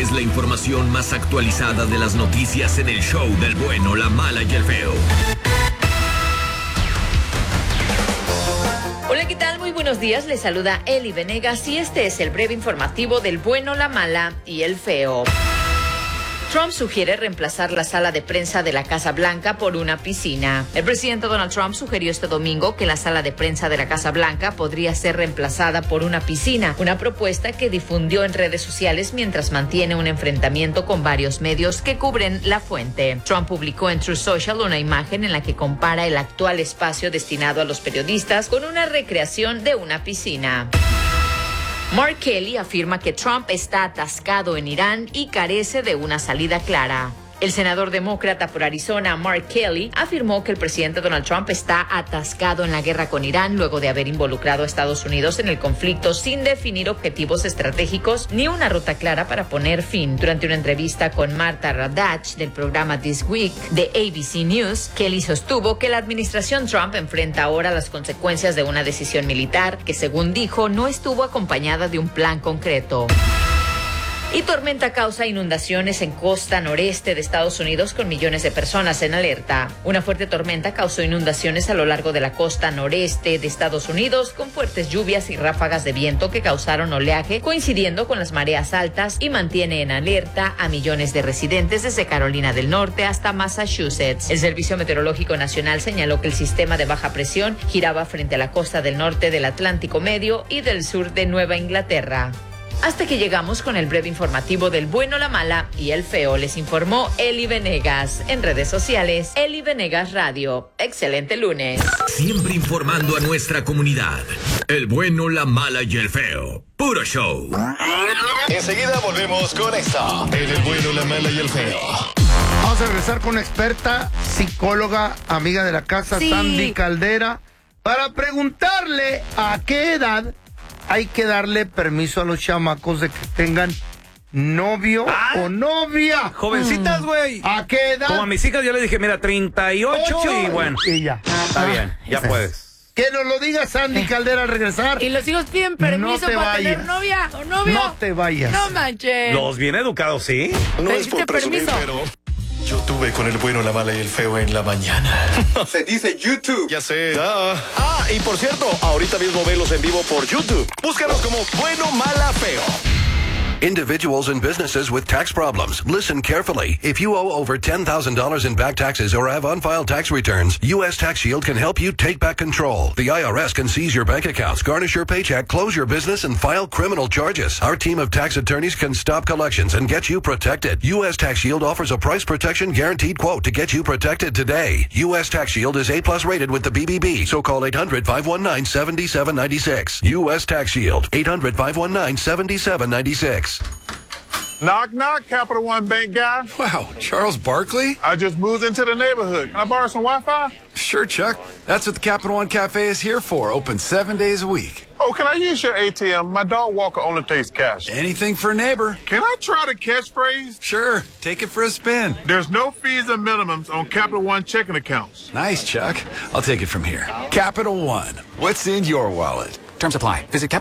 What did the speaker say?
es la información más actualizada de las noticias en el show del bueno, la mala y el feo. Hola, ¿qué tal? Muy buenos días. Les saluda Eli Venegas y este es el breve informativo del bueno, la mala y el feo. Trump sugiere reemplazar la sala de prensa de la Casa Blanca por una piscina. El presidente Donald Trump sugirió este domingo que la sala de prensa de la Casa Blanca podría ser reemplazada por una piscina, una propuesta que difundió en redes sociales mientras mantiene un enfrentamiento con varios medios que cubren la fuente. Trump publicó en Truth Social una imagen en la que compara el actual espacio destinado a los periodistas con una recreación de una piscina. Mark Kelly afirma que Trump está atascado en Irán y carece de una salida clara. El senador demócrata por Arizona, Mark Kelly, afirmó que el presidente Donald Trump está atascado en la guerra con Irán luego de haber involucrado a Estados Unidos en el conflicto sin definir objetivos estratégicos ni una ruta clara para poner fin. Durante una entrevista con Marta Radach del programa This Week de ABC News, Kelly sostuvo que la administración Trump enfrenta ahora las consecuencias de una decisión militar que, según dijo, no estuvo acompañada de un plan concreto. Y tormenta causa inundaciones en costa noreste de Estados Unidos con millones de personas en alerta. Una fuerte tormenta causó inundaciones a lo largo de la costa noreste de Estados Unidos con fuertes lluvias y ráfagas de viento que causaron oleaje coincidiendo con las mareas altas y mantiene en alerta a millones de residentes desde Carolina del Norte hasta Massachusetts. El Servicio Meteorológico Nacional señaló que el sistema de baja presión giraba frente a la costa del norte del Atlántico Medio y del sur de Nueva Inglaterra. Hasta que llegamos con el breve informativo del bueno, la mala y el feo. Les informó Eli Venegas. En redes sociales, Eli Venegas Radio. Excelente lunes. Siempre informando a nuestra comunidad. El bueno, la mala y el feo. Puro show. Enseguida volvemos con esto. En el bueno, la mala y el feo. Vamos a regresar con una experta, psicóloga, amiga de la casa, sí. Sandy Caldera, para preguntarle a qué edad hay que darle permiso a los chamacos de que tengan novio o novia. Jovencitas, güey. ¿A qué edad? Como a mis hijas yo les dije, mira, 38 y bueno. Y ya. Está bien, ya puedes. Que nos lo diga Sandy Caldera al regresar. Y los hijos piden permiso para tener novia o novio. No te vayas. No manches. Los bien educados, ¿sí? No es por presumir, pero yo tuve con el bueno, la mala y el feo en la mañana. Se dice YouTube. Ya sé. Y por cierto, ahorita mismo velos en vivo por YouTube. Búscanos como bueno, mala, feo. Individuals and businesses with tax problems. Listen carefully. If you owe over $10,000 in back taxes or have unfiled tax returns, U.S. Tax Shield can help you take back control. The IRS can seize your bank accounts, garnish your paycheck, close your business, and file criminal charges. Our team of tax attorneys can stop collections and get you protected. U.S. Tax Shield offers a price protection guaranteed quote to get you protected today. U.S. Tax Shield is A+ rated with the BBB, so call 800-519-7796. U.S. Tax Shield, 800-519-7796. Knock, knock, Capital One Bank guy. Wow, Charles Barkley? I just moved into the neighborhood. Can I borrow some Wi-Fi? Sure, Chuck. That's what the Capital One Cafe is here for. Open 7 days a week. Oh, can I use your ATM? My dog Walker only takes cash. Anything for a neighbor. Can I try the catchphrase? Sure. Take it for a spin. There's no fees and minimums on Capital One checking accounts. Nice, Chuck. I'll take it from here. Capital One. What's in your wallet? Terms apply. Visit